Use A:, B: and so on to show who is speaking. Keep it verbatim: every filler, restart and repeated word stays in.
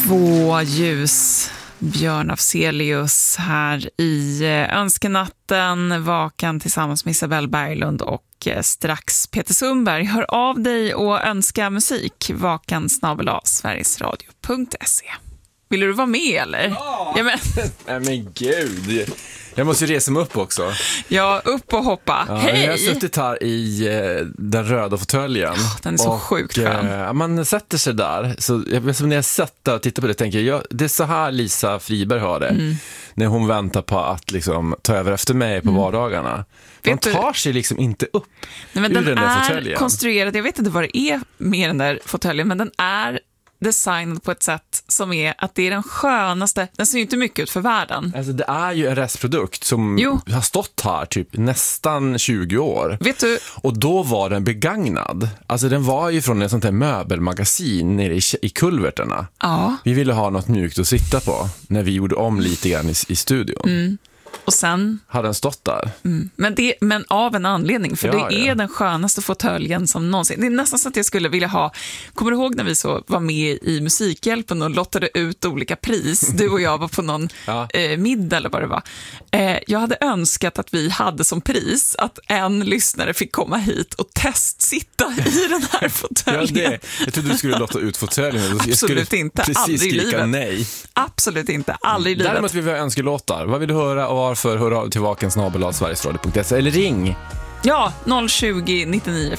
A: Två ljus, Björn Afzelius här i Önskenatten, vakan tillsammans med Isabelle Berglund och strax Peter Sundberg. Hör av dig och önska musik, vakan snabel-a sverigesradio punkt se. Vill du vara med eller?
B: Ja,
A: ja men.
B: Nej men gud, jag måste ju resa mig upp också.
A: Ja, upp och hoppa.
B: Ja,
A: hej!
B: Jag har suttit här i eh, den röda fåtöljen.
A: Oh, den är så
B: och,
A: sjukt skön.
B: Eh, man sätter sig där. Så jag vet, när jag sätter och tittar på det tänker jag, det är så här Lisa Friberg har det. Mm. När hon väntar på att liksom, ta över efter mig på mm. vardagarna. De tar sig liksom inte upp.
A: Nej, men
B: ur
A: den,
B: den där
A: är
B: fåtöljen.
A: Konstruerad, jag vet inte vad det är med den där fåtöljen, men den är designad på ett sätt som är att det är den skönaste, den ser ju inte mycket ut för världen.
B: Alltså det är ju en restprodukt som
A: jo.
B: har stått här typ nästan tjugo år.
A: Vet du?
B: Och då var den begagnad. Alltså den var ju från ett sånt här möbelmagasin nere i, i kulverterna.
A: Ja.
B: Vi ville ha något mjukt att sitta på när vi gjorde om lite grann i, i studion.
A: Mm. Och sen
B: hade den stått där.
A: Mm. Men, det, men av en anledning, för
B: ja,
A: det är
B: ja.
A: den skönaste fåtöljen som någonsin. Det är nästan så att jag skulle vilja ha. Kommer du ihåg när vi så var med i Musikhjälpen och lottade ut olika pris? Du och jag var på någon ja. eh, middag eller vad det var. Eh, jag hade önskat att vi hade som pris att en lyssnare fick komma hit och testsitta i den här fåtöljen.
B: Ja, det. Jag trodde du skulle lotta ut fåtöljen.
A: Absolut inte, aldrig i livet.
B: Nej.
A: Absolut inte, aldrig i livet.
B: Däremot vill vi ha önskelåtar. Vad vill du höra och varför? Hör av till vaken snabel-a sverigesradio punkt se eller ring.
A: Ja, noll tjugo nittionio